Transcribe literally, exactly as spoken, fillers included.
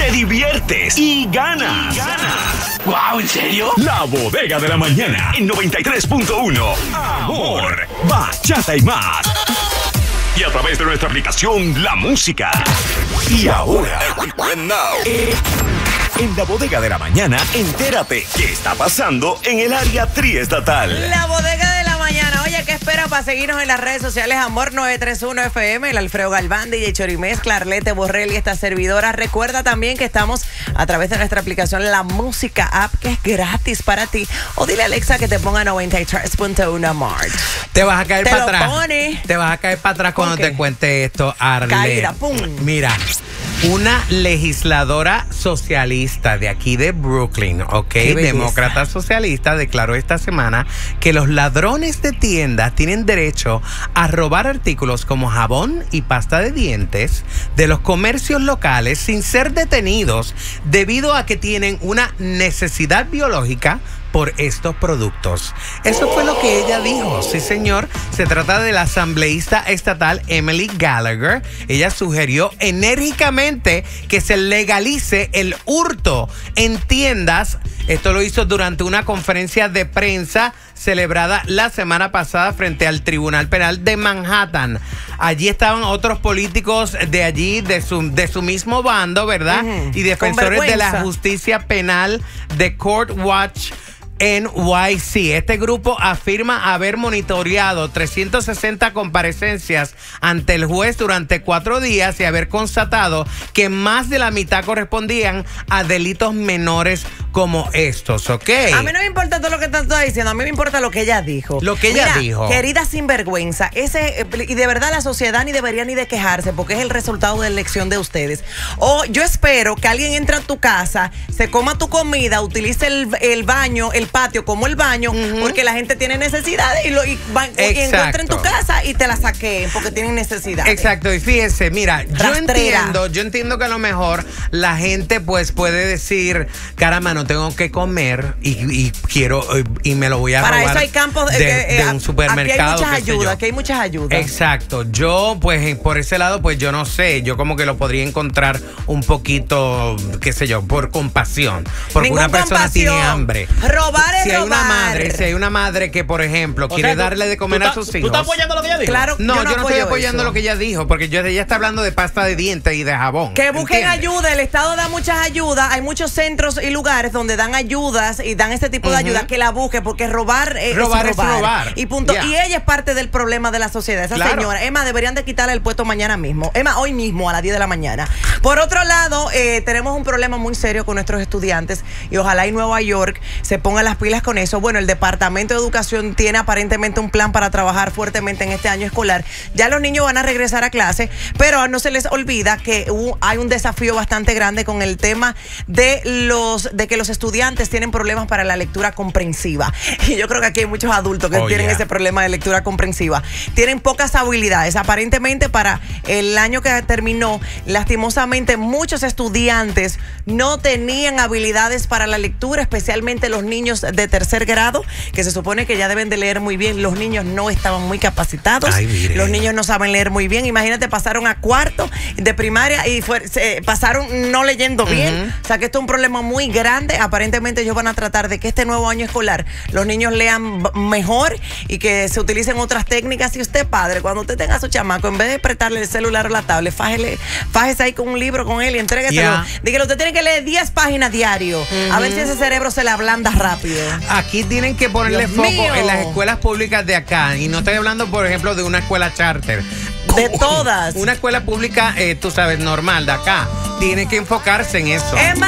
te diviertes y ganas. Y ganas. Wow, ¿en serio? La Bodega de la Mañana en noventa y tres punto uno. Amor, bachata y más. Y a través de nuestra aplicación La Música. Y ahora, eh, en la Bodega de la Mañana, entérate qué está pasando en el área triestatal. La Bodega de la Mañana. Oye, ¿qué espera para seguirnos en las redes sociales? Amor nueve tres uno F M, el Alfredo Galván, D J Chorimés, Clarlete Borrell y esta servidora. Recuerda también que estamos a través de nuestra aplicación La Música App, que es gratis para ti. O dile a Alexa que te ponga noventa y tres punto uno Amor. Te vas a caer Te para lo atrás. pone. Te vas a caer para atrás cuando qué? te cuente esto, Arle. Caída, pum. Mira, una legisladora socialista de aquí de Brooklyn, ok, demócrata socialista, declaró esta semana que los ladrones de tiendas tienen derecho a robar artículos como jabón y pasta de dientes de los comercios locales sin ser detenidos debido a que tienen una necesidad biológica por estos productos. Eso fue lo que ella dijo. Sí, señor. Se trata de la asambleísta estatal Emily Gallagher. Ella sugirió enérgicamente que se legalice el hurto en tiendas. Esto lo hizo durante una conferencia de prensa celebrada la semana pasada frente al Tribunal Penal de Manhattan. Allí estaban otros políticos de allí, de su, de su mismo bando, ¿verdad? Uh-huh. Y defensores de la justicia penal de Court Watch N Y C. Este grupo afirma haber monitoreado trescientas sesenta comparecencias ante el juez durante cuatro días y haber constatado que más de la mitad correspondían a delitos menores como estos, ¿ok? A mí no me importa todo lo que estás diciendo, a mí me importa lo que ella dijo. Lo que ella Mira, dijo. Querida sinvergüenza, ese, y de verdad la sociedad ni debería ni de quejarse porque es el resultado de la elección de ustedes. O yo espero que alguien entre a tu casa, se coma tu comida, utilice el, el baño, el patio como el baño, uh-huh. porque la gente tiene necesidades y, lo, y, van, y encuentren tu casa y te la saquen porque tienen necesidades. Exacto, y fíjese, mira, Rastrera. yo entiendo, yo entiendo que a lo mejor la gente pues puede decir, caramba, no tengo que comer y, y quiero y me lo voy a Para robar eso hay campos de, eh, de un supermercado. Aquí hay muchas ayudas, aquí hay muchas ayudas. Exacto, yo pues por ese lado pues yo no sé, yo como que lo podría encontrar un poquito, qué sé yo, por compasión, porque Ningún una persona compasión. tiene hambre. Robar es si hay robar. una madre, si hay una madre que por ejemplo O quiere sea, tú- darle de comer tú a estás- sus hijos. ¿Tú estás apoyando lo que ella dijo? Claro, No, yo no, estoy apoyo apoyando eso. lo que ella dijo, porque yo, ella está hablando de pasta de dientes y de jabón. Que busquen ¿entiendes? ayuda, el Estado da muchas ayudas, hay muchos centros y lugares donde dan ayudas y dan este tipo de Ujú. ayuda, que la busquen, porque robar, eh, Robar es es robar. robar. Y punto. Yeah. Y ella es parte del problema de la sociedad, esa Claro. señora. Emma, deberían de quitarle el puesto mañana mismo. Emma, hoy mismo a las diez de la mañana. Por otro lado, eh, tenemos un problema muy serio con nuestros estudiantes y ojalá en Nueva York se pongan las pilas con eso. Bueno, el Departamento de Educación tiene aparentemente un plan para trabajar fuertemente en este año escolar. Ya los niños van a regresar a clase, pero no se les olvida que uh, hay un desafío bastante grande con el tema de los de que los estudiantes tienen problemas para la lectura comprensiva. Y yo creo que aquí hay muchos adultos que Oh, tienen yeah. ese problema de lectura comprensiva. Tienen pocas habilidades. Aparentemente para el año que terminó, lastimosamente muchos estudiantes no tenían habilidades para la lectura, especialmente los niños de tercer grado, que se supone que ya deben de leer muy bien. Los niños no estaban muy capacitados. Ay, mire. Los niños no saben leer muy bien. Imagínate, pasaron a cuarto de primaria y fue, se, pasaron no leyendo bien. Uh-huh. O sea que esto es un problema muy grande. Aparentemente ellos van a tratar de que este nuevo año escolar los niños lean b- mejor y que se utilicen otras técnicas. Si usted, padre, cuando usted tenga a su chamaco, en vez de prestarle el celular o la tablet, fájele, fájese ahí con un libro con él y entrégueselo. Yeah. Dígale, usted tiene que leer diez páginas diario. Uh-huh. A ver si ese cerebro se le ablanda rápido. Aquí tienen que ponerle Dios foco mío. en las escuelas públicas de acá. Y no estoy hablando, por ejemplo, de una escuela charter. De todas. Una escuela pública, eh, tú sabes, normal de acá. Tiene que enfocarse en eso. Emma,